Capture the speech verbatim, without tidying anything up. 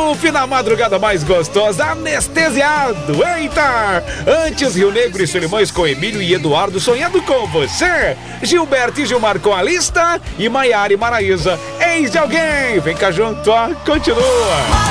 Puff na madrugada mais gostosa, anestesiado. Eita! Antes, Rio Negro e Solimões com Emílio e Eduardo sonhando com você. Gilberto e Gilmar com a lista. E Maiara e Maraísa, ex de alguém. Vem cá junto, ó. Continua.